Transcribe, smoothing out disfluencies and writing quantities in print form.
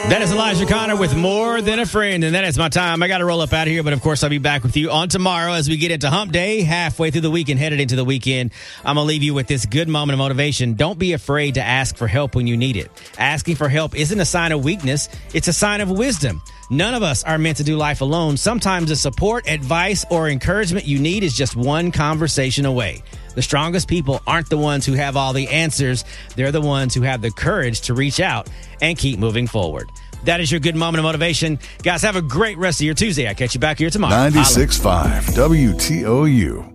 That is Elijah Connor with More Than a Friend, and that is my time. I got to roll up out of here, but of course I'll be back with you on tomorrow as we get into Hump Day, halfway through the week and headed into the weekend. I'm going to leave you with this good moment of motivation. Don't be afraid to ask for help when you need it. Asking for help isn't a sign of weakness. It's a sign of wisdom. None of us are meant to do life alone. Sometimes the support, advice, or encouragement you need is just one conversation away. The strongest people aren't the ones who have all the answers. They're the ones who have the courage to reach out and keep moving forward. That is your good moment of motivation. Guys, have a great rest of your Tuesday. I'll catch you back here tomorrow. 96.5 WTOU.